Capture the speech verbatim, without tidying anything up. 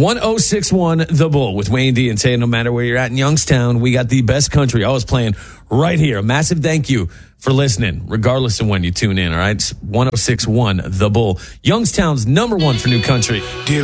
one oh six point one The Bull with Wayne D and Tay. No matter where you're at in Youngstown, we got the best country always playing right here. A massive thank you for listening, regardless of when you tune in, all right? It's one oh six point one The Bull, Youngstown's number one for new country.